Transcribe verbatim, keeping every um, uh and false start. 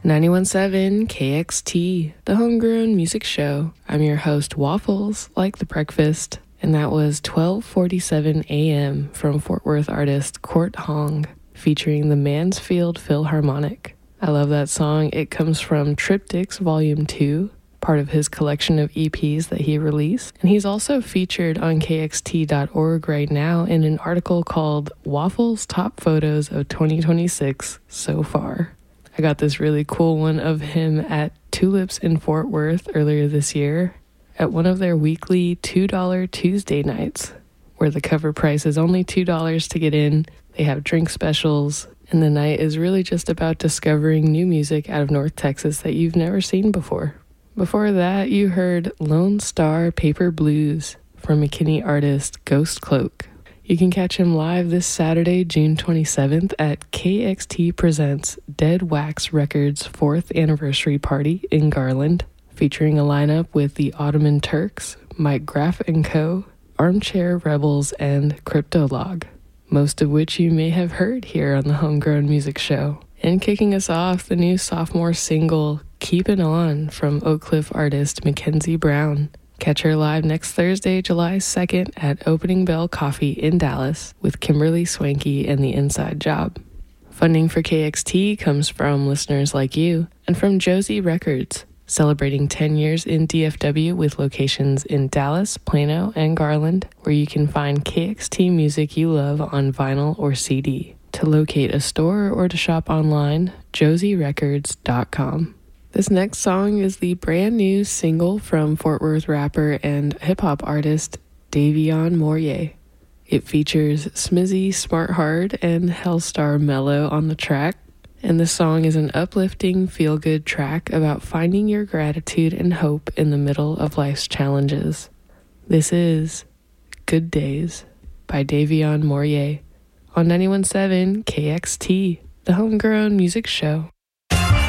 ninety-one point seven K X T, the Homegrown Music Show. I'm your host, Waffles, like the breakfast, and that was twelve forty-seven a.m. from Fort Worth artist Court Hong, featuring the Mansfield Philharmonic. I love that song. It comes from Triptychs Volume two, part of his collection of E Ps that he released. And he's also featured on K X T dot org right now in an article called Waffles Top Photos of twenty twenty-six So Far. I got this really cool one of him at Tulips in Fort Worth earlier this year at one of their weekly two dollar Tuesday nights, where the cover price is only two dollars to get in. They have drink specials, and the night is really just about discovering new music out of North Texas that you've never seen before. Before that, you heard Lone Star Paper Blues from McKinney artist Ghost Cloak. You can catch him live this Saturday, June twenty-seventh at K X T Presents Dead Wax Records' fourth anniversary party in Garland, featuring a lineup with the Ottoman Turks, Mike Graff and Co., Armchair Rebels, and Cryptolog, most of which you may have heard here on the Homegrown Music Show. And kicking us off, the new sophomore single, Keepin' On, from Oak Cliff artist Mackenzie Brown. Catch her live next Thursday, July second at Opening Bell Coffee in Dallas with Kimberly Swanky and The Inside Job. Funding for K X T comes from listeners like you and from Josie Records, celebrating ten years in D F W with locations in Dallas, Plano, and Garland, where you can find K X T music you love on vinyl or C D. To locate a store or to shop online, josie records dot com. This next song is the brand new single from Fort Worth rapper and hip-hop artist Davion Mourier. It features Smizzy Smart Hard and Hellstar Mellow on the track, and the song is an uplifting, feel-good track about finding your gratitude and hope in the middle of life's challenges. This is Good Days by Davion Mourier on ninety-one point seven K X T, the Homegrown Music Show.